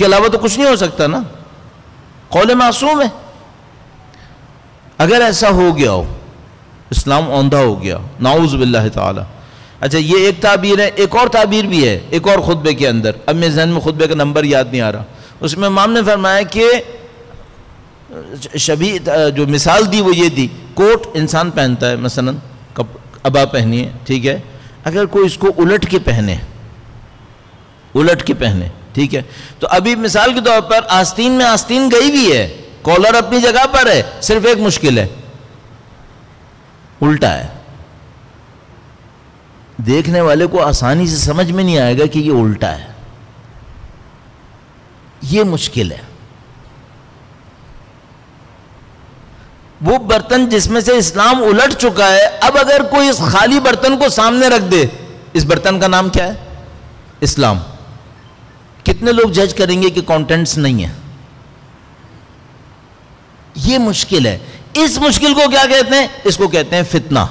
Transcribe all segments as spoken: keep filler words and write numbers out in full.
کے علاوہ تو کچھ نہیں ہو سکتا نا، قول معصوم ہے۔ اگر ایسا ہو گیا ہو، اسلام اوندھا ہو گیا، نعوذ باللہ تعالی۔ اچھا یہ ایک تعبیر ہے، ایک اور تعبیر بھی ہے ایک اور خطبے کے اندر، اب میرے ذہن میں خطبے کا نمبر یاد نہیں آ رہا، اس میں امام نے فرمایا کہ شبیہ جو مثال دی وہ یہ دی، کوٹ انسان پہنتا ہے، مثلا ابا پہنی ہے، ٹھیک ہے، اگر کوئی اس کو الٹ کے پہنے الٹ کے پہنے ٹھیک ہے، تو ابھی مثال کے طور پر آستین میں آستین گئی بھی ہے، کالر اپنی جگہ پر ہے، صرف ایک مشکل ہے، الٹا ہے۔ دیکھنے والے کو آسانی سے سمجھ میں نہیں آئے گا کہ یہ الٹا ہے، یہ مشکل ہے۔ وہ برتن جس میں سے اسلام الٹ چکا ہے، اب اگر کوئی اس خالی برتن کو سامنے رکھ دے، اس برتن کا نام کیا ہے؟ اسلام۔ کتنے لوگ جج کریں گے کہ کانٹینٹس نہیں ہیں؟ یہ مشکل ہے۔ اس مشکل کو کیا کہتے ہیں؟ اس کو کہتے ہیں فتنہ۔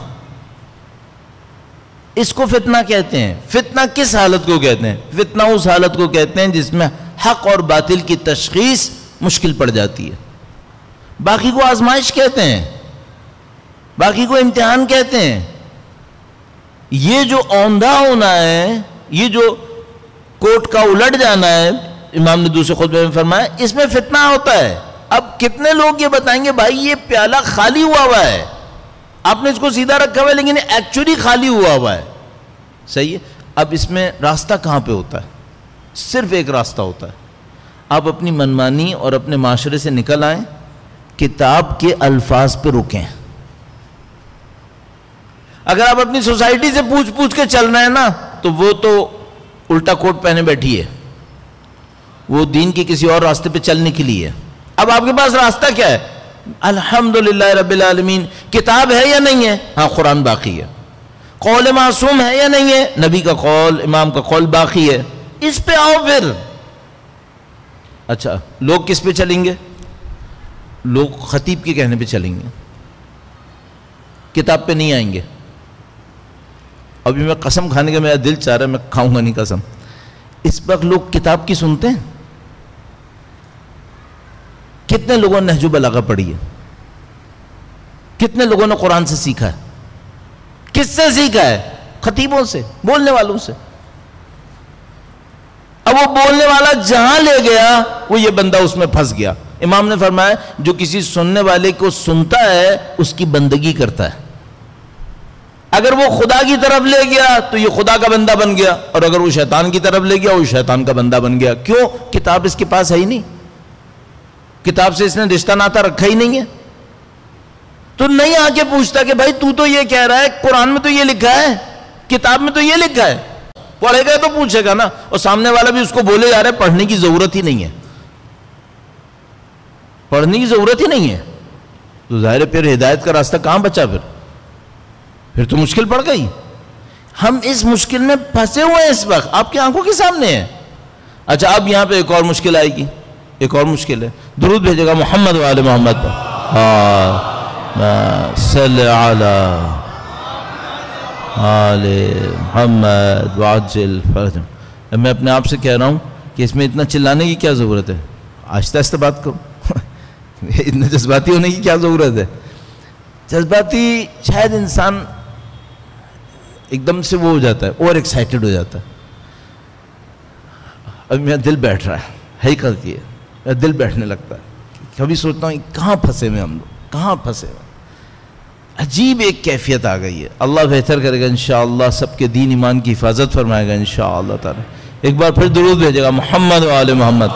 اس کو فتنہ کہتے ہیں۔ فتنہ کس حالت کو کہتے ہیں؟ فتنہ اس حالت کو کہتے ہیں جس میں حق اور باطل کی تشخیص مشکل پڑ جاتی ہے۔ باقی کو آزمائش کہتے ہیں، باقی کو امتحان کہتے ہیں۔ یہ جو اوندھا ہونا ہے، یہ جو کوٹ کا الٹ جانا ہے، امام نے دوسرے خطبے میں فرمایا اس میں فتنہ ہوتا ہے۔ اب کتنے لوگ یہ بتائیں گے بھائی یہ پیالہ خالی ہوا ہوا ہے، آپ نے اس کو سیدھا رکھا ہوا ہے لیکن ایکچولی خالی ہوا ہوا ہے، صحیح ہے۔ اب اس میں راستہ کہاں پہ ہوتا ہے؟ صرف ایک راستہ ہوتا ہے، آپ اپنی منمانی اور اپنے معاشرے سے نکل آئیں، کتاب کے الفاظ پہ رکیں۔ اگر آپ اپنی سوسائٹی سے پوچھ پوچھ کے چل رہے ہیں نا، تو وہ تو الٹا کوٹ پہنے بیٹھی ہے، وہ دین کی کسی اور راستے پہ چلنے کے لیے۔ اب آپ کے پاس راستہ کیا ہے؟ الحمدللہ رب العالمین، کتاب ہے یا نہیں ہے؟ ہاں قرآن باقی ہے۔ قول معصوم ہے یا نہیں ہے؟ نبی کا قول، امام کا قول باقی ہے، اس پہ آؤ پھر۔ اچھا لوگ کس پہ چلیں گے؟ لوگ خطیب کے کہنے پہ چلیں گے، کتاب پہ نہیں آئیں گے۔ ابھی میں قسم کھانے کا میرا دل چاہ رہا ہے، میں کھاؤں گا نہیں قسم۔ اس وقت لوگ کتاب کی سنتے ہیں؟ کتنے لوگوں نے نہج البلاغہ پڑھی ہے؟ کتنے لوگوں نے قرآن سے سیکھا ہے؟ کس سے سیکھا ہے؟ خطیبوں سے، بولنے والوں سے۔ اب وہ بولنے والا جہاں لے گیا وہ یہ بندہ اس میں پھنس گیا۔ امام نے فرمایا جو کسی سننے والے کو سنتا ہے اس کی بندگی کرتا ہے، اگر وہ خدا کی طرف لے گیا تو یہ خدا کا بندہ بن گیا، اور اگر وہ شیطان کی طرف لے گیا وہ شیطان کا بندہ بن گیا۔ کیوں؟ کتاب اس کے پاس ہے ہی نہیں، کتاب سے اس نے رشتہ ناتا رکھا ہی نہیں ہے۔ تو نہیں آ کے پوچھتا کہ بھائی تو تو یہ کہہ رہا ہے قرآن میں تو یہ لکھا ہے، کتاب میں تو یہ لکھا ہے، پڑھے گا تو پوچھے گا نا، اور سامنے والا بھی اس کو بولے جا رہا ہے پڑھنے کی ضرورت ہی نہیں ہے، پڑھنے کی ضرورت ہی نہیں ہے، تو ظاہر ہے پھر ہدایت کا راستہ کہاں بچا؟ پھر پھر تو مشکل پڑ گئی۔ ہم اس مشکل میں پھنسے ہوئے ہیں اس وقت، آپ کی آنکھوں کے سامنے ہے۔ اچھا اب یہاں پہ ایک اور مشکل آئے گی، ایک اور مشکل ہے، درود بھیجے گا محمد و آل محمد پر، صلی علی آل محمد وعجل فرجهم۔ میں اپنے آپ سے کہہ رہا ہوں کہ اس میں اتنا چلانے کی کیا ضرورت ہے؟ آہستہ آہستہ بات کرو، اتنا جذباتی ہونے کی کیا ضرورت ہے؟ جذباتی شاید انسان ایک دم سے وہ ہو جاتا ہے، اوور ایکسائٹڈ ہو جاتا ہے۔ ابھی میرا دل بیٹھ رہا ہے، حقیقت کی ہے، میرا دل بیٹھنے لگتا ہے، کبھی سوچتا ہوں کہاں پھنسے ہوئے ہم لوگ، کہاں پھنسے ہوئے۔ عجیب ایک کیفیت آ گئی ہے۔ اللہ بہتر کرے گا انشاءاللہ، سب کے دین ایمان کی حفاظت فرمائے گا انشاءاللہ تعالی۔ ایک بار پھر درود بھیجے گا محمد و آل محمد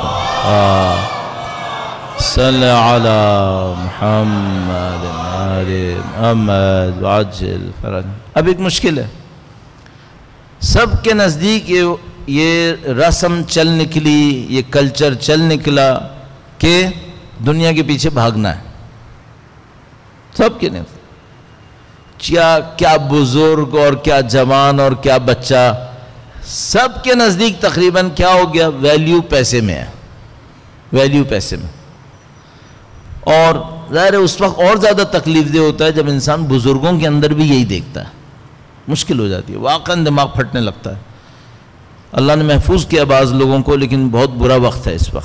صلی علی محمد آل محمد وعجل فرج۔ اب ایک مشکل ہے، سب کے نزدیک یہ یہ رسم چل نکلی، یہ کلچر چل نکلا کہ دنیا کے پیچھے بھاگنا ہے، سب کے نزدیک، کیا کیا بزرگ اور کیا جوان اور کیا بچہ، سب کے نزدیک تقریباً کیا ہو گیا؟ ویلیو پیسے میں ہے، ویلیو پیسے میں۔ اور ظاہر ہے اس وقت اور زیادہ تکلیف دہ ہوتا ہے جب انسان بزرگوں کے اندر بھی یہی دیکھتا ہے، مشکل ہو جاتی ہے، واقعاً دماغ پھٹنے لگتا ہے۔ اللہ نے محفوظ کیا بعض لوگوں کو، لیکن بہت برا وقت ہے اس وقت۔